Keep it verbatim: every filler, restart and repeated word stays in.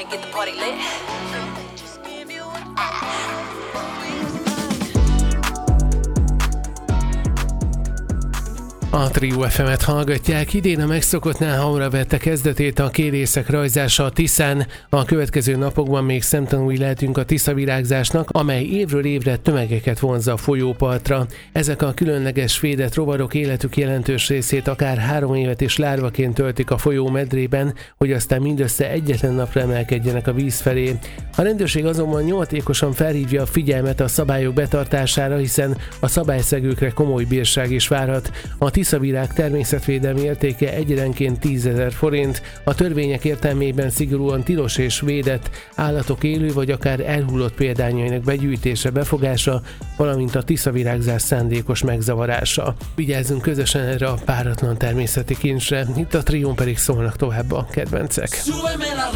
get the party lit. A Trio ef emet hallgatják. Idén a megszokottnál hamra vette kezdetét a kérészek rajzása a Tiszán. A következő napokban még szemtanúi lehetünk a tiszavirágzásnak, amely évről évre tömegeket vonzza a folyópartra. Ezek a különleges védett rovarok életük jelentős részét akár három évet is lárvaként töltik a folyó medrében, hogy aztán mindössze egyetlen napra emelkedjenek a víz felé. A rendőrség azonban nyomatékosan felhívja a figyelmet a szabályok betartására, hiszen a szabályszegőkre komoly bírság is várhat. A tiszavirág természetvédelmi értéke egyenként tízezer forint, a törvények értelmében szigorúan tilos és védett állatok élő vagy akár elhullott példányainak begyűjtése, befogása, valamint a tiszavirágzás szándékos megzavarása. Vigyázzunk közösen erre a páratlan természeti kincsre, itt a Trión pedig szólnak tovább a kedvencek.